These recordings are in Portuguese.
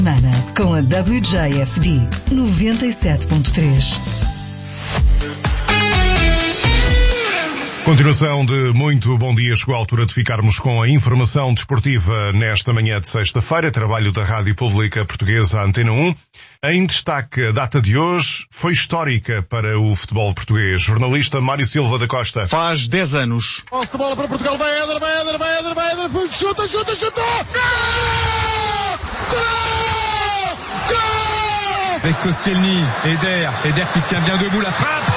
Semana com a WJFD 97.3. Continuação de muito bom dia. Chegou a altura de ficarmos com a informação desportiva nesta manhã de sexta-feira. Trabalho da Rádio Pública Portuguesa Antena 1. Em destaque, a data de hoje foi histórica para o futebol português. Jornalista Mário Silva da Costa. Faz 10 anos. Posse de bola para Portugal. Vai Éder. Chuta. Gol! Avec Koscielny, Éder qui tient bien debout la frappe.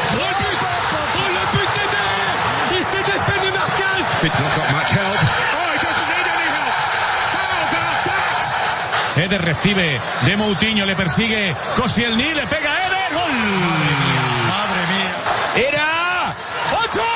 Le but d'Éder. Il s'est défait du marquage. Not got much help. Oh, he doesn't need any help. How about that? Éder recibe de Moutinho, le persigue Koscielny, le pega a Éder. ¡Gol! Madre mía. Era otro.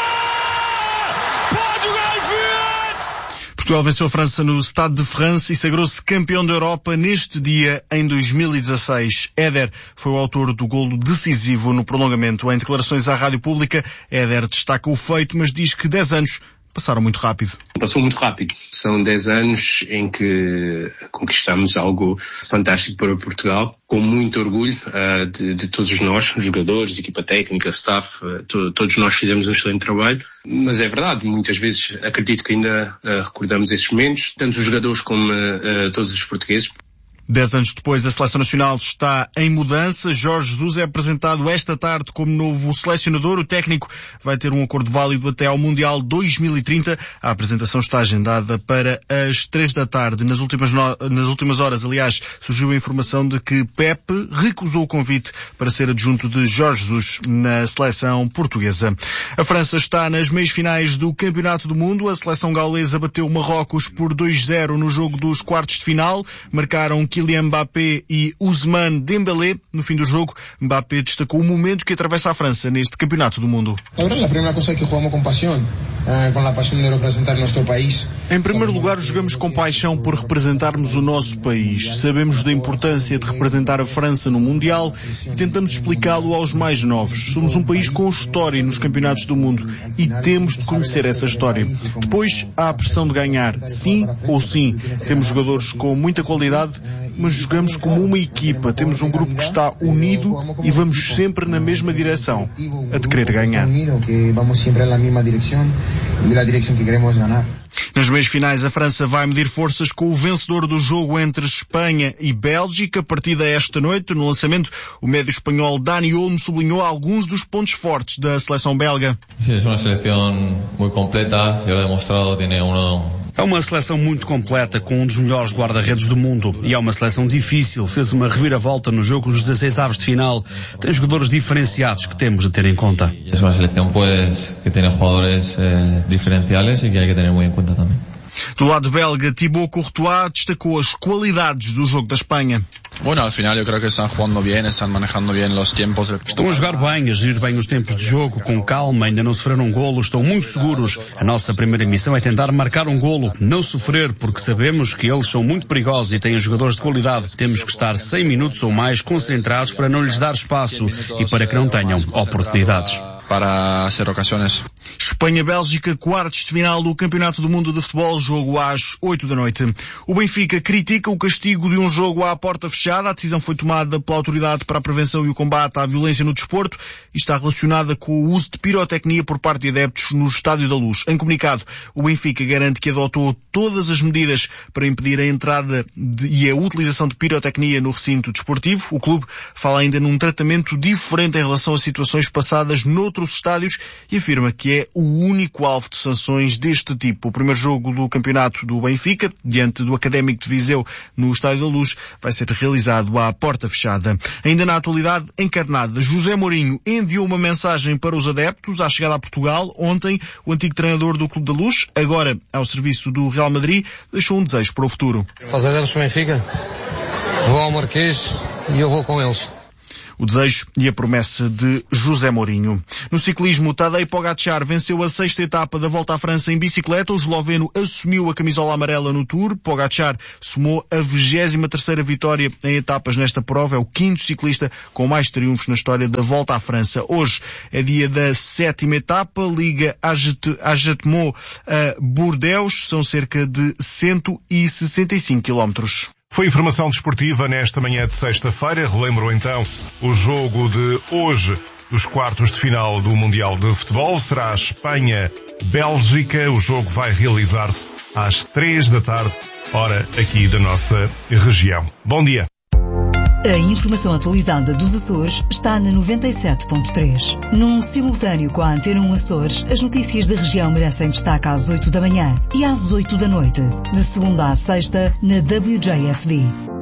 Portugal führt. Portugal venceu a França no Stade de France e sagrou-se campeão da Europa neste dia em 2016. Éder foi o autor do golo decisivo no prolongamento. Em declarações à Rádio Pública, Éder destaca o feito, mas diz que 10 anos passaram muito rápido. Passou muito rápido. São 10 anos em que conquistamos algo fantástico para Portugal, com muito orgulho de todos nós, jogadores, equipa técnica, staff, todos nós fizemos um excelente trabalho. Mas é verdade, muitas vezes acredito que ainda recordamos esses momentos, tanto os jogadores como todos os portugueses. 10 anos depois, a Seleção Nacional está em mudança. Jorge Jesus é apresentado esta tarde como novo selecionador. O técnico vai ter um acordo válido até ao Mundial 2030. A apresentação está agendada para as 3 da tarde. Nas últimas horas, aliás, surgiu a informação de que Pepe recusou o convite para ser adjunto de Jorge Jesus na seleção portuguesa. A França está nas meias finais do Campeonato do Mundo. A seleção gaulesa bateu Marrocos por 2-0 no jogo dos quartos de final. Marcaram Kylian Mbappé e Ousmane Dembélé. No fim do jogo, Mbappé destacou o momento que atravessa a França neste Campeonato do Mundo. A primeira coisa é que jogamos com paixão, com a paixão de representar nosso país. Em primeiro lugar, jogamos com paixão por representarmos o nosso país. Sabemos da importância de representar a França no Mundial e tentamos explicá-lo aos mais novos. Somos um país com história nos campeonatos do mundo e temos de conhecer essa história. Depois, há a pressão de ganhar, sim ou sim. Temos jogadores com muita qualidade, mas jogamos como uma equipa. Temos um grupo que está unido e vamos sempre na mesma direção, a de querer ganhar. Nas meias finais, a França vai medir forças com o vencedor do jogo entre Espanha e Bélgica. Partida esta noite. No lançamento, o médio espanhol Dani Olmo sublinhou alguns dos pontos fortes da seleção belga. É uma seleção muito completa e ha demonstrado que tem É uma seleção muito completa, com um dos melhores guarda-redes do mundo. E é uma seleção difícil. Fez uma reviravolta no jogo dos 16 avos de final. Tem jogadores diferenciados que temos de ter em conta. É uma seleção que tem jogadores diferenciais e que há que ter muito em conta também. Do lado belga, Thibaut Courtois destacou as qualidades do jogo da Espanha. Bueno, al final yo creo que están jugando bien, están manejando bien los tiempos. Estão a jogar bem, a gerir bem os tempos de jogo, com calma, ainda não sofreram um golo, estão muito seguros. A nossa primeira missão é tentar marcar um golo, não sofrer, porque sabemos que eles são muito perigosos e têm jogadores de qualidade. Temos que estar 100 minutos ou mais concentrados para não lhes dar espaço e para que não tenham oportunidades. Para hacer ocasiones. Espanha-Bélgica, quartos de final do Campeonato do Mundo de Futebol, jogo às 8 da noite. O Benfica critica o castigo de um jogo à porta fechada. A decisão foi tomada pela Autoridade para a Prevenção e o Combate à Violência no Desporto e está relacionada com o uso de pirotecnia por parte de adeptos no Estádio da Luz. Em comunicado, o Benfica garante que adotou todas as medidas para impedir a entrada e a utilização de pirotecnia no recinto desportivo. O clube fala ainda num tratamento diferente em relação a situações passadas noutros estádios e afirma que é o único alvo de sanções deste tipo. O primeiro jogo do campeonato do Benfica, diante do Académico de Viseu no Estádio da Luz, vai ser realizado à porta fechada. Ainda na atualidade encarnada, José Mourinho enviou uma mensagem para os adeptos à chegada a Portugal. Ontem, o antigo treinador do Clube da Luz, agora ao serviço do Real Madrid, deixou um desejo para o futuro. Os adeptos do Benfica, vou ao Marquês e eu vou com eles. O desejo e a promessa de José Mourinho. No ciclismo, Tadej Pogačar venceu a 6ª etapa da Volta à França em bicicleta. O esloveno assumiu a camisola amarela no Tour. Pogačar somou a 23ª vitória em etapas nesta prova. É o 5º ciclista com mais triunfos na história da Volta à França. Hoje é dia da 7ª etapa, liga Ajetmo a Bordeaux. São cerca de 165 quilómetros. Foi informação desportiva nesta manhã de sexta-feira. Relembro então o jogo de hoje dos quartos de final do Mundial de Futebol. Será Espanha-Bélgica. O jogo vai realizar-se às 3 da tarde, hora aqui da nossa região. Bom dia. A informação atualizada dos Açores está na 97.3. Num simultâneo com a Antena 1 Açores, as notícias da região merecem destaque às 8 da manhã e às 8 da noite. De segunda à sexta, na WJFD.